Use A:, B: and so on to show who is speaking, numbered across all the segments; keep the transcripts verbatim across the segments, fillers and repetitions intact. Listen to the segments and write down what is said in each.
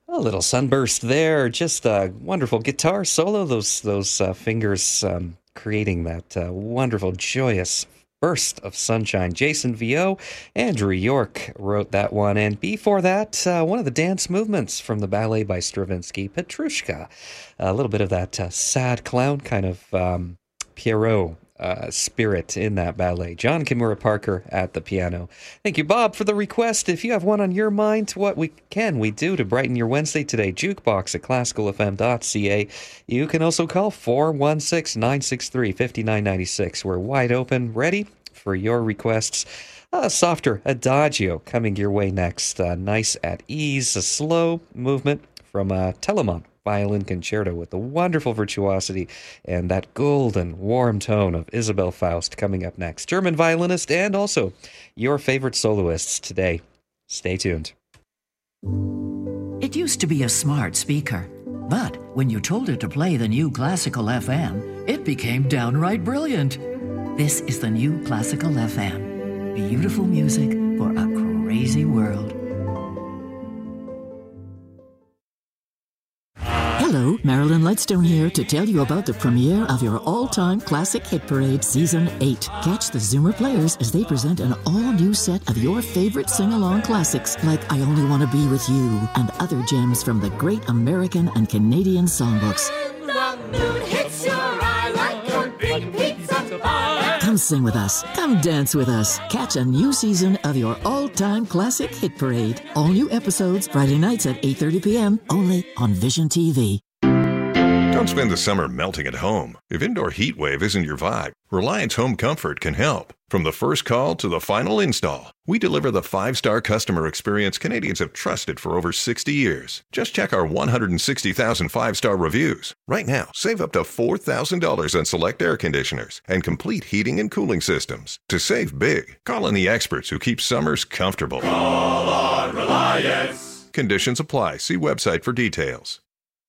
A: A little sunburst there. Just a wonderful guitar solo. Those those uh, fingers um, creating that uh, wonderful, joyous burst of sunshine. Jason Vio, Andrew York wrote that one. And before that, uh, one of the dance movements from the ballet by Stravinsky, Petrushka. A little bit of that uh, sad clown kind of um, Pierrot uh, spirit in that ballet. John Kimura Parker at the piano. Thank you, Bob, for the request. If you have one on your mind, what we can we do to brighten your Wednesday today? Jukebox at classical f m dot c a. You can also call four one six, nine six three, five nine nine six. We're wide open, ready for your requests. A softer adagio coming your way next. Uh, nice at ease, a slow movement from uh, Telemann Violin Concerto with the wonderful virtuosity and that golden, warm tone of Isabel Faust coming up next. German violinist and also your favorite soloists today. Stay tuned.
B: It used to be a smart speaker, but when you told it to play the new Classical F M, it became downright brilliant. This is the new Classical F M. Beautiful music for a crazy world. Hello, Marilyn Lightstone here to tell you about the premiere of your all-time classic hit parade, Season eight. Catch the Zoomer players as they present an all-new set of your favorite sing-along classics like I Only Want to Be With You and other gems from the great American and Canadian songbooks.
C: When the moon hits your eye like a big pizza pie.
B: Come sing with us. Come dance with us. Catch a new season of your all-time classic hit parade. All new episodes Friday nights at eight thirty p.m. only on Vision T V.
D: Don't spend the summer melting at home. If indoor heat wave isn't your vibe, Reliance Home Comfort can help. From the first call to the final install, we deliver the five-star customer experience Canadians have trusted for over sixty years. Just check our one hundred sixty thousand five-star reviews. Right now, save up to four thousand dollars on select air conditioners and complete heating and cooling systems. To save big, call in the experts who keep summers comfortable.
E: Call on Reliance.
D: Conditions apply. See website for details.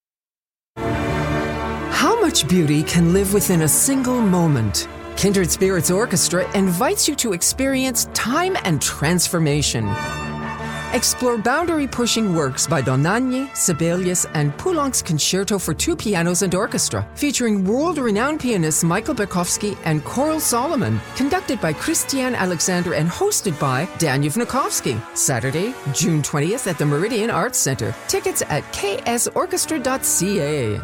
F: How much beauty can live within a single moment? Kindred Spirits Orchestra invites you to experience time and transformation. Explore boundary-pushing works by Dohnányi, Sibelius, and Poulenc's Concerto for two pianos and orchestra, featuring world-renowned pianists Michael Berkowski and Coral Solomon, conducted by Christiane Alexander and hosted by Dan Yevnikovsky. Saturday, June twentieth at the Meridian Arts Center. Tickets at k s orchestra dot c a.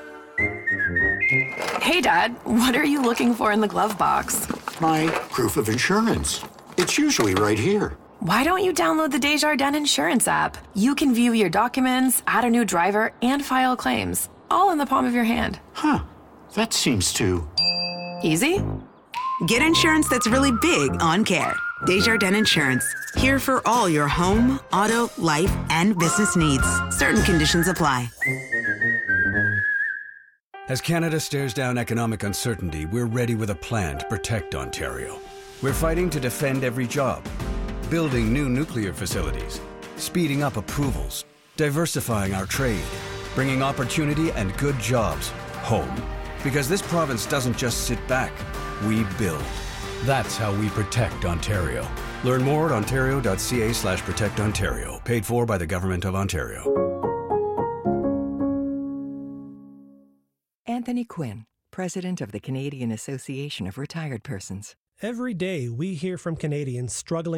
G: Hey, Dad, what are you looking for in the glove box?
H: My proof of insurance. It's usually right here.
G: Why don't you download the Desjardins Insurance app? You can view your documents, add a new driver, and file claims, all in the palm of your hand.
H: Huh. That seems too...
G: easy?
I: Get insurance that's really big on care. Desjardins Insurance. Here for all your home, auto, life, and business needs. Certain conditions apply.
J: As Canada stares down economic uncertainty, we're ready with a plan to protect Ontario. We're fighting to defend every job, building new nuclear facilities, speeding up approvals, diversifying our trade, bringing opportunity and good jobs home. Because this province doesn't just sit back, we build. That's how we protect Ontario. Learn more at ontario.ca slash protect Ontario. Paid for by the Government of Ontario.
K: Anthony Quinn, President of the Canadian Association of Retired Persons.
L: Every day we hear from Canadians struggling